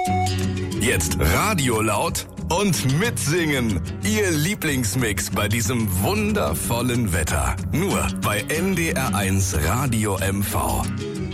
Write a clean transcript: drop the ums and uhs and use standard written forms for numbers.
Jetzt Radio laut und mitsingen. Ihr Lieblingsmix bei diesem wundervollen Wetter. Nur bei NDR1 Radio MV.